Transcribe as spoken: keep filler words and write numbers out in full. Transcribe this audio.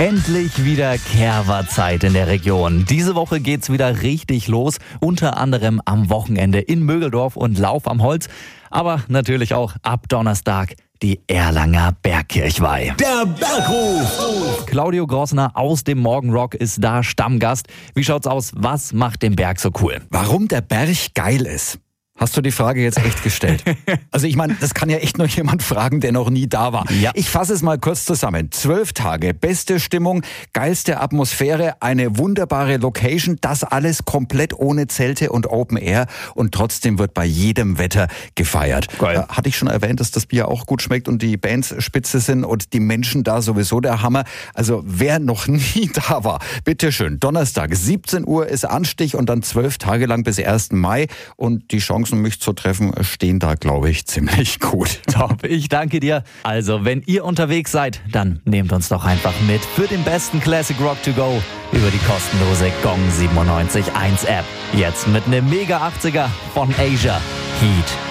Endlich wieder Kerwa-Zeit in der Region. Diese Woche geht's wieder richtig los, unter anderem am Wochenende in Mögeldorf und Lauf am Holz, aber natürlich auch ab Donnerstag die Erlanger Bergkirchweih. Der Bergruf! Claudio Grossner aus dem Morgenrock ist da Stammgast. Wie schaut's aus? Was macht den Berg so cool? Warum der Berg geil ist? Hast du die Frage jetzt echt gestellt? Also ich meine, das kann ja echt nur jemand fragen, der noch nie da war. Ja. Ich fasse es mal kurz zusammen. Zwölf Tage, beste Stimmung, geilste Atmosphäre, eine wunderbare Location, das alles komplett ohne Zelte und Open Air und trotzdem wird bei jedem Wetter gefeiert. Geil. Äh, hatte ich schon erwähnt, dass das Bier auch gut schmeckt und die Bands spitze sind und die Menschen da sowieso der Hammer. Also wer noch nie da war, bitteschön, Donnerstag, siebzehn Uhr ist Anstich und dann zwölf Tage lang bis ersten Mai und die Chancen, mich zu treffen, stehen da, glaube ich, ziemlich gut. Top, ich danke dir. Also, wenn ihr unterwegs seid, dann nehmt uns doch einfach mit für den besten Classic Rock to go über die kostenlose Gong siebenundneunzig Komma eins App. Jetzt mit einem Mega achtziger von Asia. Heat.